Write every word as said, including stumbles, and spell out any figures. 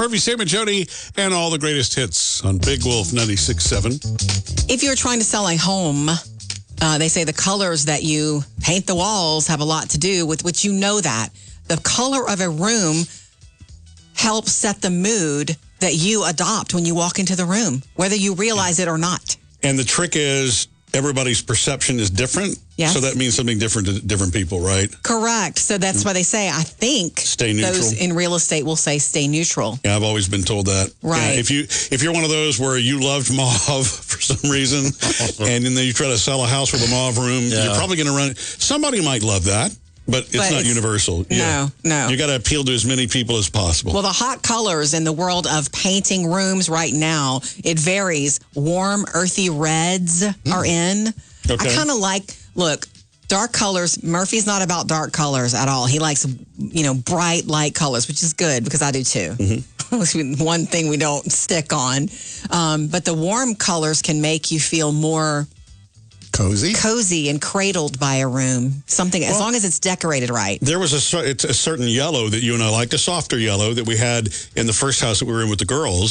Murphy, Sam, and Jody, and all the greatest hits on Big Wolf ninety-six point seven. If you're trying to sell a home, uh, they say the colors that you paint the walls have a lot to do with which you know that. The color of a room helps set the mood that you adopt when you walk into the room, whether you realize it or not. And the trick is everybody's perception is different. Yes. So that means something different to different people, right? Correct. So that's why they say, I think Stay neutral. those in real estate will say stay neutral. Yeah, I've always been told that. Right. Yeah, if you if you're one of those where you loved mauve for some reason, and then you try to sell a house with a mauve room, Yeah. you're probably going to run. Somebody might love that, but it's But not it's- universal. No, no. You got to appeal to as many people as possible. Well, the hot colors in the world of painting rooms right now, it varies. Warm, earthy reds are in. Okay. I kind of like, look, dark colors. Murphy's not about dark colors at all. He likes, you know, bright, light colors, which is good because I do too. Mm-hmm. One thing we don't stick on. Um, but the warm colors can make you feel more Cozy? cozy and cradled by a room. Something, as long as it's decorated right. There was a, cer- it's a certain yellow that you and I liked, a softer yellow that we had in the first house that we were in with the girls.